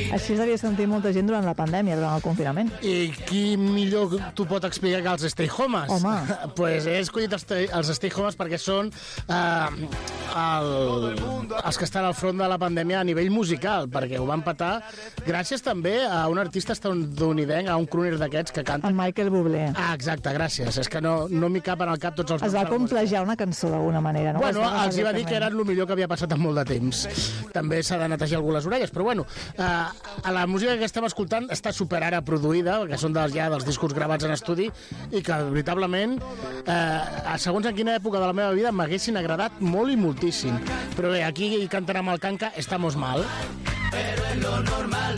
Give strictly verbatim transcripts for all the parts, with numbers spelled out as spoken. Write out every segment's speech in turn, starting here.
Així es devia sentir molta gent durant la pandèmia, durant el confinament. I qui millor t'ho pot explicar que els Stay Homes? Home. Pues he escollit els, els Stay Homes perquè són eh, el, els que estan al front de la pandèmia a nivell musical, perquè ho van petar gràcies també a un artista estadounidenc, a un crooner d'aquests que canta. En Michael Bublé. Ah, exacte, gràcies. És que no, no m'hi cap en el cap tots els... Es va complejar una cançó d'alguna manera, no? Bueno, els hi va dir que era el millor que havia passat en molt de temps. També s'ha de netejar algú les orelles, però bueno, eh, la música que estem escoltant està super ara produïda, que són dels, ja dels discos gravats en estudi, i que veritablement, eh, segons en quina època de la meva vida, m'haguessin agradat molt i moltíssim. Però bé, aquí cantarà amb el canca Estamos Mal. Pero es lo normal,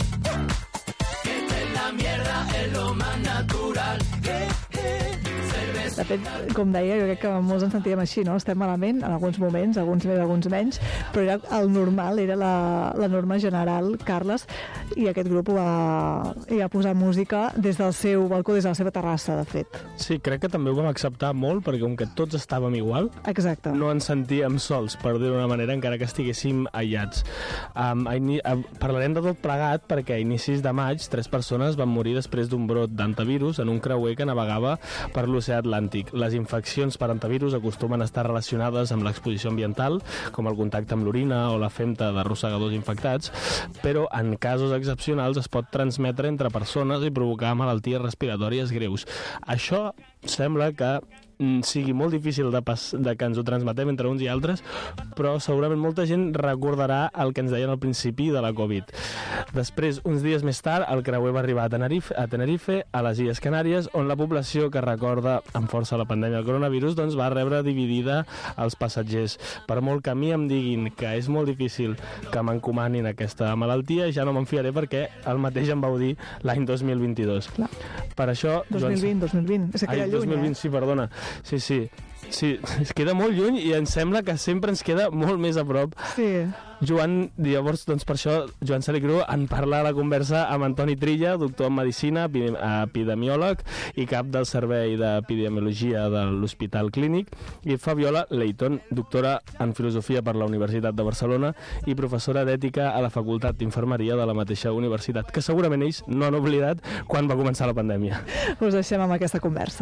que esté en la mierda es lo más natural. Eh, eh, De fet, com deia, jo crec que molts ens sentíem així, no? Estem malament en alguns moments, alguns més, alguns menys, però era el normal, era la, la norma general, Carles, i aquest grup va, hi va posar música des del seu balcó, des de la seva terrassa, de fet. Sí, crec que també ho vam acceptar molt, perquè com que tots estàvem igual, Exacte. no ens sentíem sols, per dir d'una manera, encara que estiguéssim aïllats. Um, a ini a, parlarem de tot plegat, perquè a inicis de maig, tres persones van morir després d'un brot d'antivirus en un creuer que navegava per l'oceà Atlàntic. Les infeccions per antivirus acostumen a estar relacionades amb l'exposició ambiental, com el contacte amb l'orina o la femta de rosegadors infectats, però en casos excepcionals es pot transmetre entre persones i provocar malalties respiratòries greus. Això sembla que sigui molt difícil de, pas, de que ens ho transmetem entre uns i altres, però segurament molta gent recordarà el que ens deien al principi de la Covid. Després, uns dies més tard, el creuer va arribar a Tenerife, a Tenerife, a les Illes Canàries, on la població que recorda amb força la pandèmia del coronavirus doncs va rebre dividida els passatgers. Per molt que a mi em diguin que és molt difícil que m'encomanin aquesta malaltia, ja no me'n fiaré perquè el mateix em vau dir l'any dos mil vint-i-dos. Clar. Per això... dos mil vint, dos mil vint. És que queda Ai, lluny, dos mil vint, eh? sí, perdona. Sí, sí. Sí, es queda molt lluny i em sembla que sempre ens queda molt més a prop. Sí. Joan, llavors, doncs per això, Joan Salicru en parla a la conversa amb Antoni Trilla, doctor en Medicina, epidemiòleg i cap del Servei d'Epidemiologia de l'Hospital Clínic, i Fabiola Leighton, doctora en Filosofia per la Universitat de Barcelona i professora d'Ètica a la Facultat d'Infermeria de la mateixa universitat, que segurament ells no han oblidat quan va començar la pandèmia. Us deixem amb aquesta conversa.